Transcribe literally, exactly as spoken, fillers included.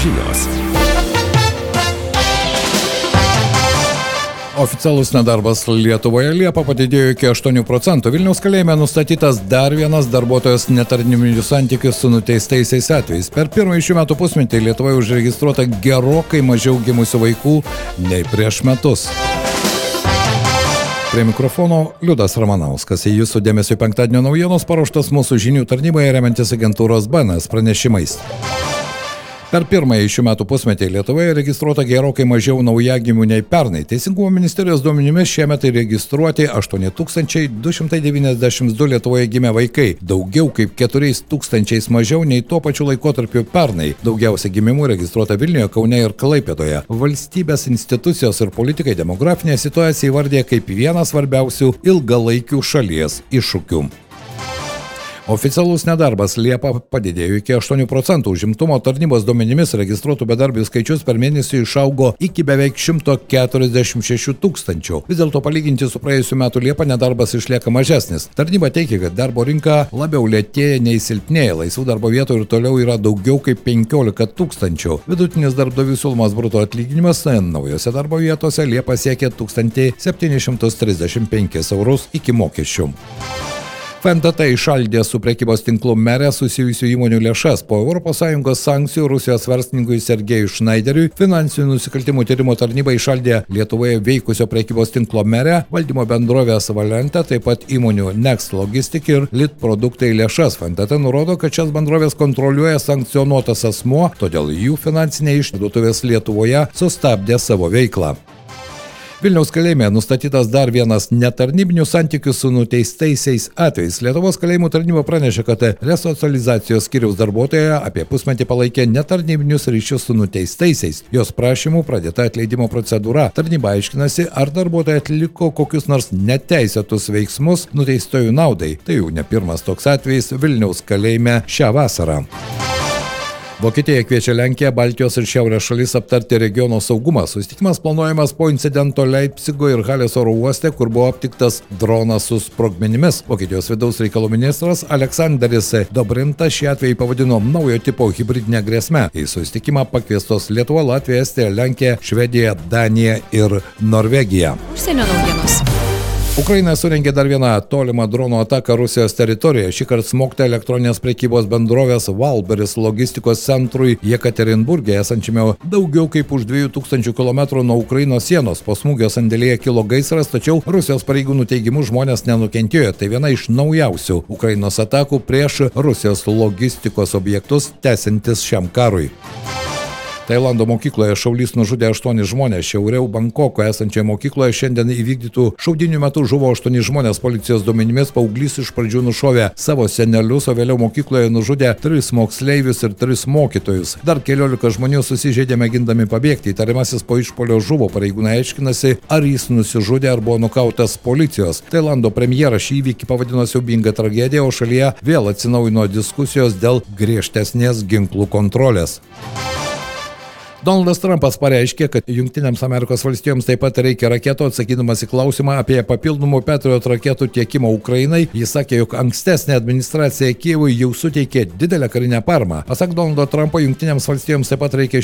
žinios. Oficialus nedarbas Lietuvoje Liepą padidėjo iki aštuonių procentų. Vilniaus kalėjime nustatytas dar vienas darbuotojos netarnybinių santykių su nuteistaisiais atvejais. Per pirmąjį šių metų pusmetį Lietuvoje užregistruota gerokai mažiau gimusių vaikų nei prieš metus. Prie mikrofono Liudas Ramanauskas. Į jūsų dėmesio penktadienio naujienos paruoštos mūsų žinių tarnyboje remiantis agentūros B N S pranešimais. Per pirmąjį šių metų pusmetį Lietuvoje registruota gerokai mažiau naujagimių nei pernai. Teisingumo ministerijos duomenimis šiemet registruoti aštuoni tūkstančiai du šimtai devyniasdešimt du Lietuvoje gimę vaikai, daugiau kaip keturiais tūkstančiais mažiau nei tuo pačiu laikotarpiu pernai. Daugiausia gimimų registruota Vilniuje, Kaune ir Klaipėdoje. Valstybės institucijos ir politikai demografinę situaciją įvardė kaip vieną svarbiausių ilgalaikių šalies iššūkių. Oficialus nedarbas Liepą padidėjo iki aštuonių procentų. Užimtumo tarnybos duomenimis registruotų bedarbių skaičius per mėnesį išaugo iki beveik šimto keturiasdešimt šešių tūkstančių. Vis dėlto palyginti su praėjusiu metu Liepą nedarbas išlieka mažesnis. Tarnyba teigia, kad darbo rinka labiau lėtėja nei silpnėja. Laisvų darbo vietų ir toliau yra daugiau kaip penkiolika tūkstančių. Vidutinis darbdavių siūlomas bruto atlyginimas naujose darbo vietose Liepą siekė tūkstantį septynis šimtus trisdešimt penkis eurus iki mokesčių. F N T T įšaldė su prekybos tinklu Mere susijusių įmonių lėšas. Po Europos Sąjungos sankcijų Rusijos verslininkui Sergejui Šnaideriui finansinių nusikaltimų tyrimo tarnyba įšaldė Lietuvoje veikusio prekybos tinklo Mere, valdymo bendrovės Valente, taip pat įmonių Next Logistic ir Lit produktai lėšas. F N T T nurodo, kad šias bendrovės kontroliuoja sankcionuotas asmuo, todėl jų finansiniai išduotuvės Lietuvoje sustabdė savo veiklą. Vilniaus kalėjime nustatytas dar vienas netarnybinių santykių su nuteistaisiais atvejais. Lietuvos kalėjimų tarnyba pranešė, kad resocializacijos skyriaus darbuotoja apie pusmetį palaikė netarnybinius ryšius su nuteistaisiais. Jos prašymų pradėta atleidimo procedūra. Tarnyba aiškinasi, ar darbuotoja atliko kokius nors neteisėtus veiksmus nuteistojų naudai. Tai jau ne pirmas toks atvejis Vilniaus kalėjime šią vasarą. Vokietija kviečia Lenkiją, Baltijos ir Šiaurės šalis aptarti regiono saugumą. Susitikimas planuojamas po incidento Leipcigo ir Halės oro uoste, kur buvo aptiktas dronas su sprogmenimis. Vokietijos vidaus reikalų ministras Aleksandras Dobrintas šį atvejį pavadino naujo tipo hibridinę grėsmę. Į susitikimą pakviestos Lietuva, Latvija, Estija, Lenkija, Švedija, Danija ir Norvegija. Užsienio naujienos. Ukraina surengė dar vieną tolimą dronų ataką Rusijos teritorijoje. Šįkart smogta elektroninės prekybos bendrovės Valberis logistikos centrui Jekaterinburge, esančiame daugiau kaip už dviejų tūkstančių kilometrų nuo Ukrainos sienos. Po smūgio sandėlyje kilo gaisras, tačiau Rusijos pareigūnų teigimu žmonės nenukentėjo. Tai viena iš naujausių Ukrainos atakų prieš Rusijos logistikos objektus tęsiantis šiam karui. Tailando mokykloje šaulys nužudė aštuonis žmonės. Šiauriau Bankoko esančioje mokykloje šiandien įvykdytų šaudynių metu žuvo aštuoni žmonės. Policijos duomenimis paauglys iš pradžių nušovė savo senelius, o vėliau mokykloje nužudė tris moksleivius ir tris mokytojus. Dar keliolika žmonių susižeidė mėgindami pabėgti. Įtariamasis po išpuolio žuvo. Pareigūnai aiškinasi, ar jis nusižudė ar buvo nukautas policijos. Tailando premjeras šį įvykį pavadino siaubinga tragedija, o šalyje vėl atsinaujino diskusijos dėl griežtesnės ginklų kontrolės. Donaldas Trumpas pareiškė, kad Jungtinėms Amerikos valstijoms taip pat reikia raketų. Atsakydamas į klausimą apie papildomų Patriot raketų tiekimą Ukrainai, jis sakė, jog ankstesnė administracija Kijevui jau suteikė didelę karinę paramą. Pasak Donaldo Trumpo, Jungtinėms valstijoms taip pat reikia